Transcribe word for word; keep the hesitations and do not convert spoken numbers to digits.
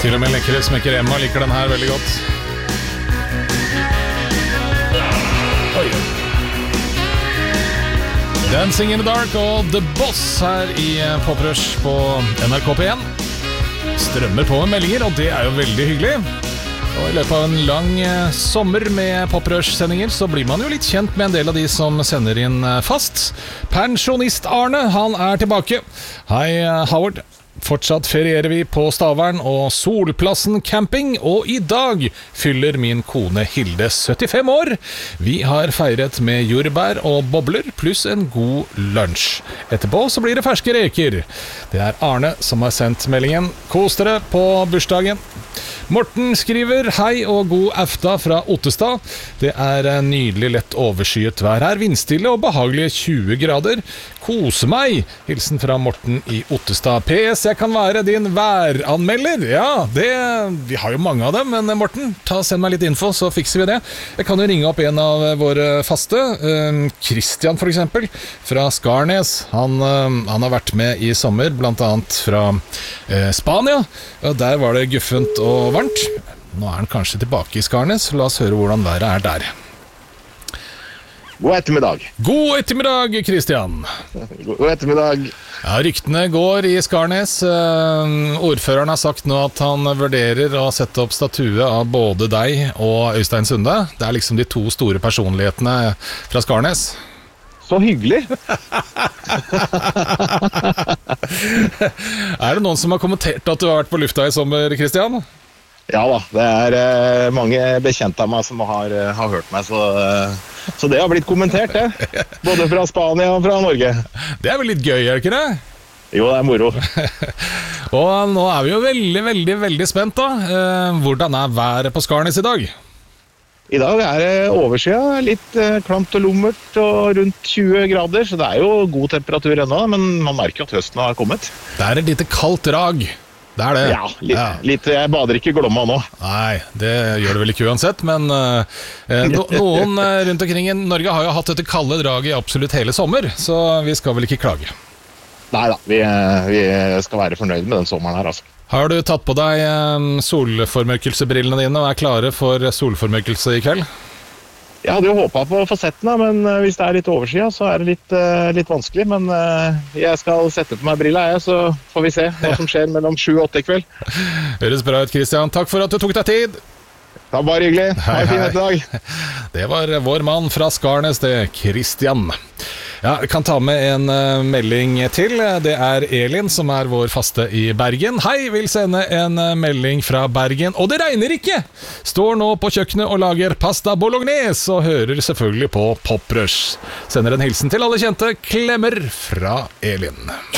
Til og med lekre smekker Emma liker den her veldig godt. Oi. Dancing in the Dark og The Boss her i Pop Rush på N R K P én. Strømmer på med meldinger, og det er jo veldig hyggelig. Og i løpet av en lang sommer med Pop Rush-sendinger så blir man jo litt kjent med en del av de som sender inn fast. Pensjonist Arne, han er tilbake. Hei, Howard. Fortsatt ferierer vi på Stavern og Solplassen camping, og i dag fyller min kone Hilde syttifem år. Vi har feiret med jordbær og bobler, pluss en god lunsj. Etterpå så blir det ferske reker. Det er Arne som har sendt meldingen. Kos dere på bursdagen. Morten skriver hei og god afta fra Ottestad. Det er nydelig lett overskyet vær her, vindstille og behagelige tjue grader. Kose meg! Hilsen fra Morten i Ottestad. P S, jeg kan være din væranmelder. Ja, det, vi har jo mange av dem, men Morten, ta send meg litt info, så fikser vi det. Jeg kan jo ringe opp en av våre faste, Christian for eksempel, fra Skarnes. Han, han har vært med i sommer, blant annet fra eh, Spania, og der var det guffent og varmt. Nå er han kanskje tilbake i Skarnes, la oss høre hvordan været er der. God ettermiddag. God ettermiddag, Christian. God ettermiddag. Ja, ryktene går i Skarnes. Uh, ordføreren har sagt nå at han vurderer å sette opp statue av både deg og Øystein Sunde. Det er liksom de to store personlighetene fra Skarnes. Så hyggelig. Er det noen som har kommentert at du har vært på lufta i sommer, Christian? Ja da, det er uh, mange bekjente av meg som har, uh, har hørt meg, så, uh, så det har blitt kommentert, det. Både fra Spania og fra Norge. Det er vel litt gøy, er det ikke det? Jo, det er moro. Og nå er vi jo veldig, veldig, veldig spent da. Uh, hvordan er været på Skarnes i dag? I dag er det overskyet, litt uh, klamt og lummert og rundt tjue grader, så det er jo god temperatur ennå, men man merker at høsten har kommet. Det er et lite kaldt drag. Det er det. Ja, litt, ja. litt, jeg bader ikke i Glomma nå. Nei, det gjør det vel ikke uansett, men uh, no, noen rundt omkring i Norge har jo hatt dette kalde draget i absolutt hele sommer, så vi skal vel ikke klage. Neida, vi, vi skal være fornøyd med den sommeren her, altså. Har du tatt på deg um, solformørkelsebrillene dine og er klare for solformørkelse i kveld? Jeg hadde jo håpet på å få sett den, men hvis det er litt overskyet, så er det litt, uh, litt vanskelig. Men uh, jeg skal sette på meg brilla, jeg, så får vi se hva som skjer mellom sju og åtte i kveld. Høres bra ut, Christian. Takk for at du tok deg tid. Det var bare hyggelig. Ha en fin etterdag. Det var vår mann fra Skarnes, det er Christian. Ja, jeg kan ta med en uh, melding til. Det er Elin som er vår faste i Bergen. Hei, vil sende en uh, melding fra Bergen. Og det regner ikke! Står nå på kjøkkenet og lager pasta bolognese og hører selvfølgelig på Pop Rush. Sender en hilsen til alle kjente. Klemmer fra Elin.